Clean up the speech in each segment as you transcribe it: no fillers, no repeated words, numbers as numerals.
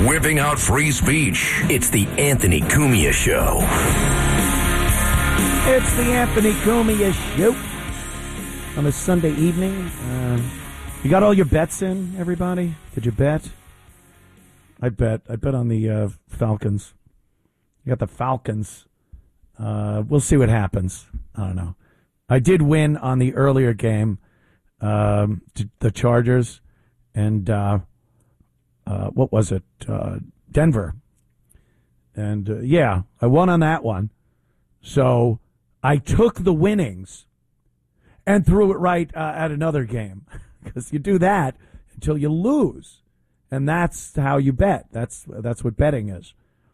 whipping out free speech. It's the Anthony Cumia Show. It's the Anthony Cumia Show on a Sunday evening. You got all your bets in, everybody? Did you bet? I bet on the Falcons. You got the Falcons. We'll see what happens. I don't know. I did win on the earlier game, the Chargers, and what was it? Denver. And, yeah, I won on that one. So I took the winnings and threw it right at another game. Because you do that until you lose. And that's how you bet. That's what betting is.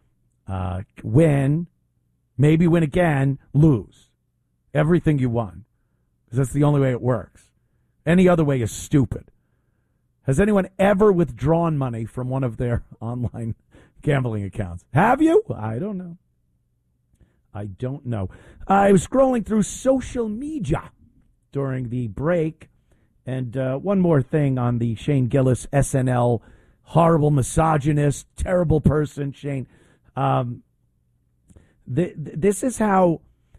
Win, maybe win again, lose. Everything you won. Because that's the only way it works. Any other way is stupid. Has anyone ever withdrawn money from one of their online gambling accounts? Have you? I don't know. I was scrolling through social media during the break. And one more thing on the Shane Gillis, SNL, horrible misogynist, terrible person, Shane. This is how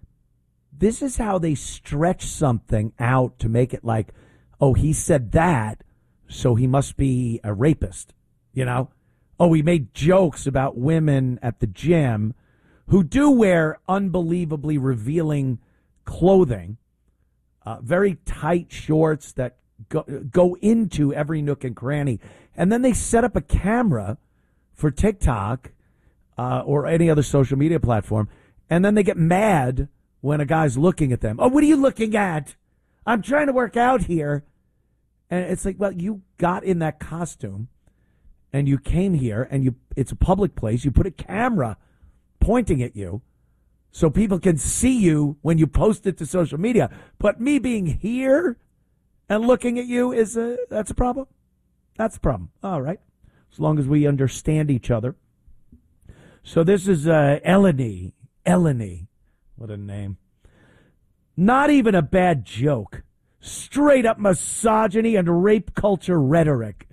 they stretch something out to make it like, oh, he said that, so he must be a rapist, you know? Oh, he made jokes about women at the gym who do wear unbelievably revealing clothing, very tight shorts that go into every nook and cranny. And then they set up a camera for TikTok or any other social media platform, and then they get mad when a guy's looking at them. Oh, what are you looking at? I'm trying to work out here. And it's like, well, you got in that costume and you came here and it's a public place. You put a camera pointing at you so people can see you when you post it to social media. But me being here and looking at you that's a problem? That's a problem. All right. As long as we understand each other. So this is Eleni. What a name. Not even a bad joke. Straight up misogyny and rape culture rhetoric.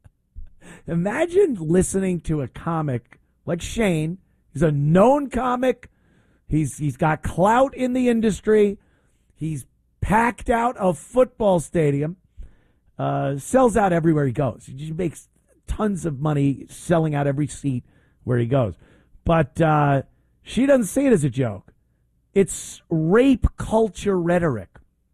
Imagine listening to a comic like Shane. He's a known comic. He's got clout in the industry. He's packed out a football stadium. Sells out everywhere he goes. He makes tons of money selling out every seat where he goes. But she doesn't see it as a joke. It's rape culture rhetoric.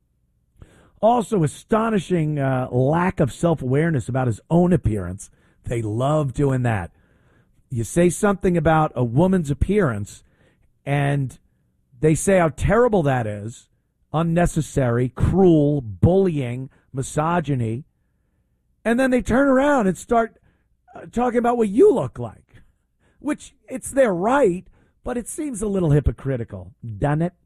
Also, astonishing lack of self-awareness about his own appearance. They love doing that. You say something about a woman's appearance, and they say how terrible that is, unnecessary, cruel, bullying, misogyny, and then they turn around and start talking about what you look like, which it's their right, but it seems a little hypocritical, doesn't it?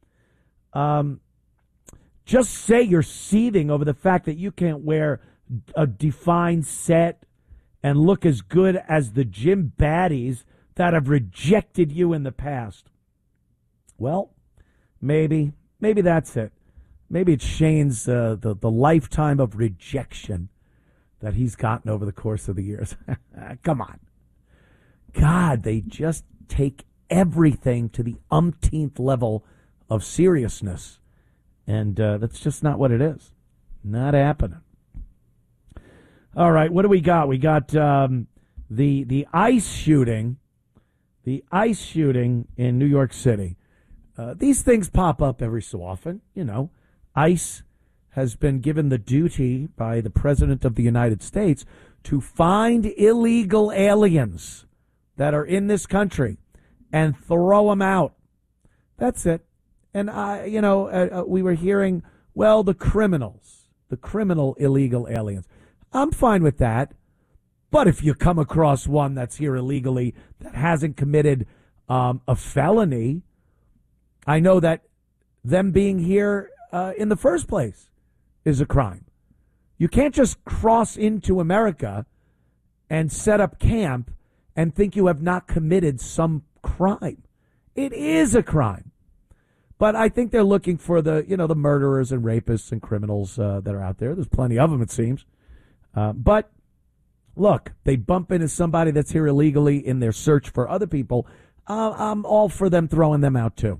Just say you're seething over the fact that you can't wear a defined set and look as good as the gym baddies that have rejected you in the past. Well, maybe that's it. Maybe it's Shane's the lifetime of rejection that he's gotten over the course of the years. Come on. God, they just take everything to the umpteenth level of seriousness. And that's just not what it is. Not happening. All right, what do we got? We got the ICE shooting. The ICE shooting in New York City. These things pop up every so often. You know, ICE has been given the duty by the President of the United States to find illegal aliens that are in this country and throw them out. That's it. And, we were hearing, well, the criminal illegal aliens. I'm fine with that. But if you come across one that's here illegally that hasn't committed a felony, I know that them being here in the first place is a crime. You can't just cross into America and set up camp and think you have not committed some crime. It is a crime. But I think they're looking for the murderers and rapists and criminals that are out there. There's plenty of them, it seems. But Look, they bump into somebody that's here illegally in their search for other people. I'm all for them throwing them out, too.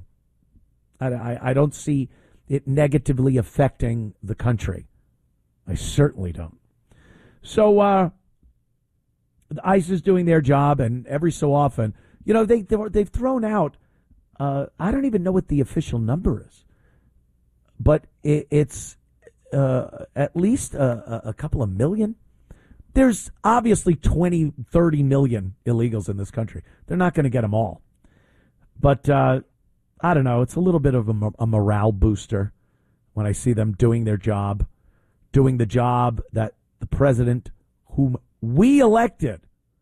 I don't see it negatively affecting the country. I certainly don't. So the ICE is doing their job, and every so often, they've thrown out, I don't even know what the official number is, but it's at least a couple of million. There's obviously 20, 30 million illegals in this country. They're not going to get them all. But I don't know. It's a little bit of a morale booster when I see them doing their job, doing the job that the president, whom we elected,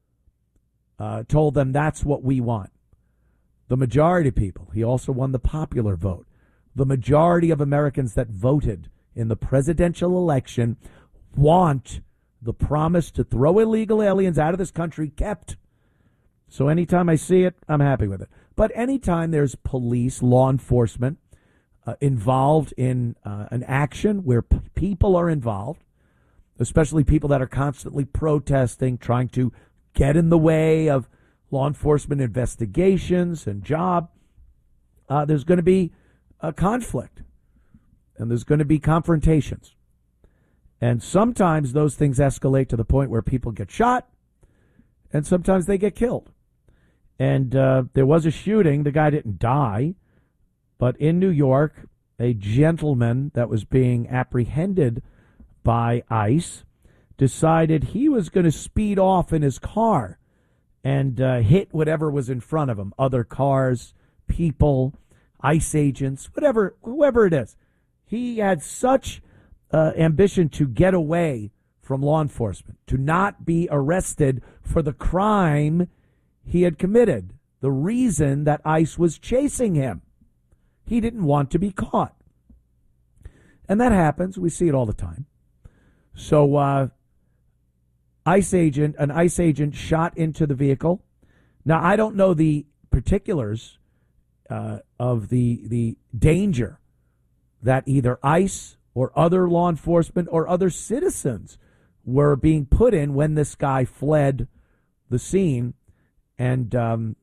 told them that's what we want. The majority of people, he also won the popular vote. The majority of Americans that voted in the presidential election want the promise to throw illegal aliens out of this country kept. So anytime I see it, I'm happy with it. But anytime there's police, law enforcement involved in an action where people are involved, especially people that are constantly protesting, trying to get in the way of law enforcement investigations and job, there's going to be a conflict and there's going to be confrontations. And sometimes those things escalate to the point where people get shot, and sometimes they get killed. And there was a shooting. The guy didn't die. But in New York, a gentleman that was being apprehended by ICE decided he was going to speed off in his car and hit whatever was in front of him, other cars, people, ICE agents, whoever it is. He had such ambition to get away from law enforcement, to not be arrested for the crime he had committed, the reason that ICE was chasing him. He didn't want to be caught. And that happens. We see it all the time. So an ICE agent shot into the vehicle. Now, I don't know the particulars of the danger that either ICE or other law enforcement or other citizens were being put in when this guy fled the scene and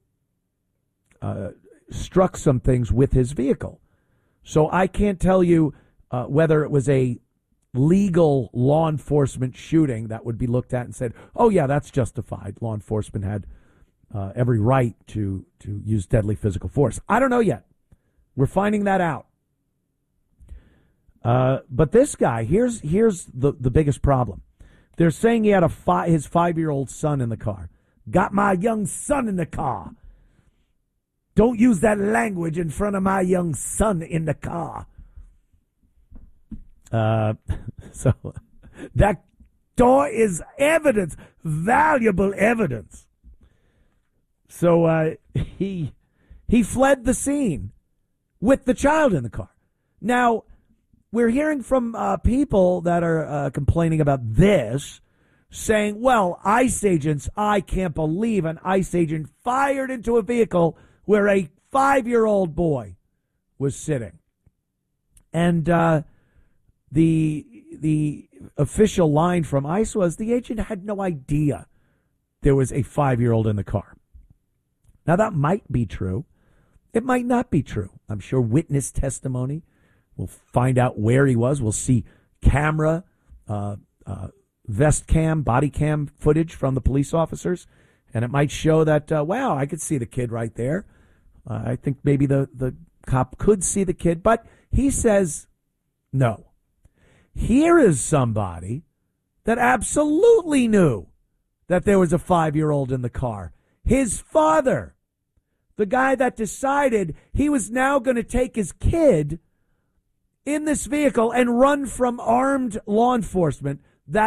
struck some things with his vehicle. So I can't tell you whether it was a legal law enforcement shooting that would be looked at and said, oh, yeah, that's justified. Law enforcement had every right to use deadly physical force. I don't know yet. We're finding that out. But this guy, here's the biggest problem. They're saying he had his 5-year-old son in the car. Got my young son in the car. Don't use that language in front of my young son in the car. So that door is evidence, valuable evidence. So he fled the scene with the child in the car. Now, we're hearing from people that are complaining about this, saying, well, ICE agents, I can't believe an ICE agent fired into a vehicle where a 5-year-old boy was sitting. And the official line from ICE was the agent had no idea there was a 5-year-old in the car. Now, that might be true. It might not be true. I'm sure witness testimony. We'll find out where he was. We'll see camera, vest cam, body cam footage from the police officers. And it might show that, wow, I could see the kid right there. I think maybe the cop could see the kid. But he says, no. Here is somebody that absolutely knew that there was a 5-year-old in the car. His father, the guy that decided he was now going to take his kid in this vehicle and run from armed law enforcement